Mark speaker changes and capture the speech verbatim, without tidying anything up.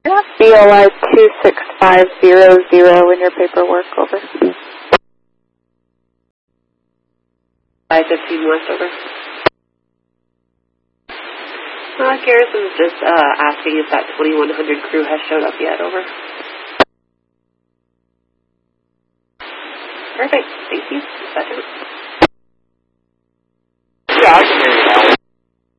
Speaker 1: B O I two six five zero zero in your paperwork, over.
Speaker 2: five fifteen West, over. Uh, Garrison's just uh, asking if that twenty-one hundred crew has showed up yet, over. Perfect, thank you. Second.